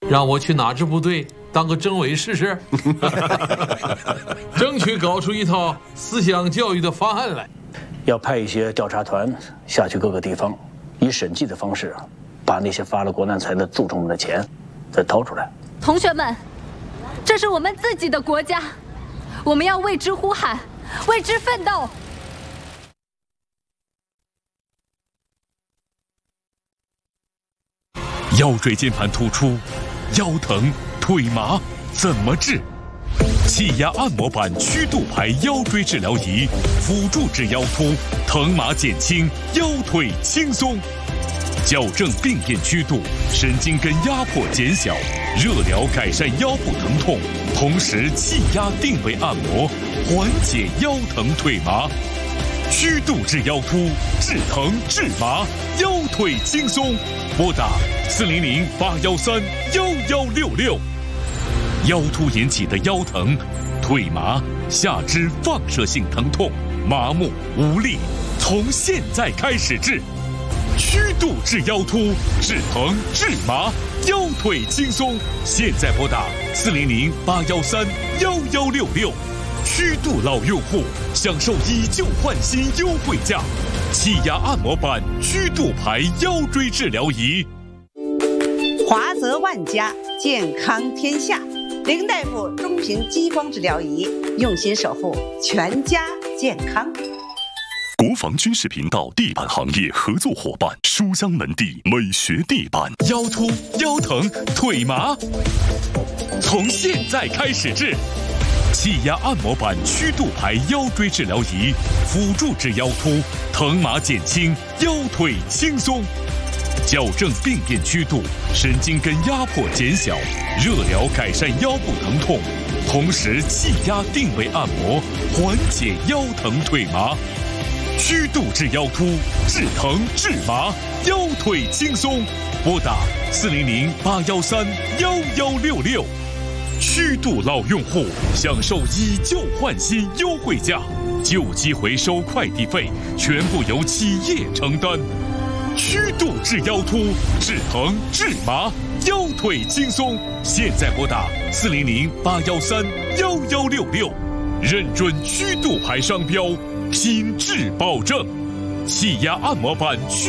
让我去哪支部队当个政委试试？争取搞出一套思想教育的方案来。 要派一些调查团下去各个地方，以审计的方式，把那些发了国难财的蛀虫们的钱再掏出来。 同学们，这是我们自己的国家，我们要为之呼喊，为之奋斗。 腰椎间盘突出、腰疼、腿麻怎么治？气压按摩板曲度排腰椎治疗仪，辅助治腰突，疼麻减轻，腰腿轻松。矫正病变曲度，神经根压迫减小，热疗改善腰部疼痛，同时气压定位按摩，缓解腰疼腿麻。曲度治腰突，治疼治麻，腰腿轻松。拨打400-813-1166。腰突引起的腰疼、腿麻、下肢放射性疼痛、麻木、无力，从现在开始治。曲度治腰突，治疼治麻，腰腿轻松。现在拨打400-813-1166。曲度老用户享受以旧换新优惠价，气压按摩板曲度排腰椎治疗仪。 华泽万家，健康天下。林大夫中频激光治疗仪，用心守护全家健康。 国防军事频道地板行业合作伙伴书香门第美学地板，腰突、腰疼、腿麻，从现在开始治。气压按摩板曲度排腰椎治疗仪，辅助治腰突，疼麻减轻，腰腿轻松。矫正病变曲度，神经根压迫减小，热疗改善腰部疼痛，同时气压定位按摩，缓解腰疼腿麻。曲度治腰突，治疼治麻，腰腿轻松。拨打400-813-1166。曲度老用户享受以旧换新优惠价，旧机回收快递费全部由企业承担。曲度治腰突，治疼治麻，腰腿轻松。现在拨打400-813-1166，认准曲度牌商标，品质保证。气压按摩板曲